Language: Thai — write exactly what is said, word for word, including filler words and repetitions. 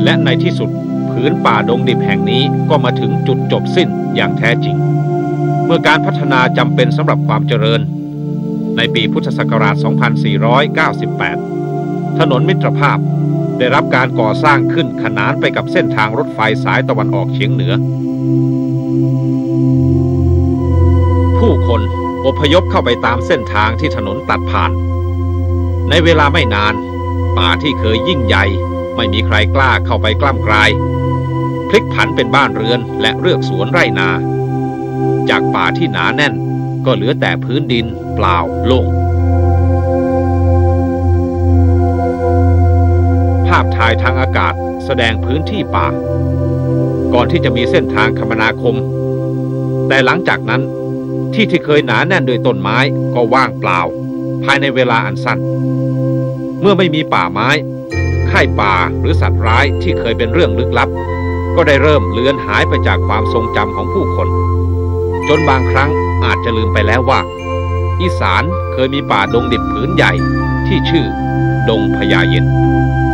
และในที่สุดผืนป่าดงดิบแห่งนี้ก็มาถึงจุดจบสิ้นอย่างแท้จริงเมื่อการพัฒนาจำเป็นสำหรับความเจริญในปีพุทธศักราช สองพันสี่ร้อยเก้าสิบแปด ถนนมิตรภาพได้รับการก่อสร้างขึ้นขนานไปกับเส้นทางรถไฟสายตะวันออกเฉียงเหนือผู้คนอพยพเข้าไปตามเส้นทางที่ถนนตัดผ่านในเวลาไม่นานป่าที่เคยยิ่งใหญ่ไม่มีใครกล้าเข้าไปกล้ำกลายพลิกผันเป็นบ้านเรือนและเรือกสวนไร่นาจากป่าที่หนาแน่นก็เหลือแต่พื้นดินเปล่าโล่งภาพถ่ายทางอากาศแสดงพื้นที่ป่าก่อนที่จะมีเส้นทางคมนาคมแต่หลังจากนั้นที่ที่เคยหนาแน่นโดยต้นไม้ก็ว่างเปล่าภายในเวลาอันสั้นเมื่อไม่มีป่าไม้ค่ายป่าหรือสัตว์ร้ายที่เคยเป็นเรื่องลึกลับก็ได้เริ่มเลือนหายไปจากความทรงจำของผู้คนจนบางครั้งอาจจะลืมไปแล้วว่าอีสานเคยมีป่าดงดิบผืนใหญ่ที่ชื่อดงพญาเย็น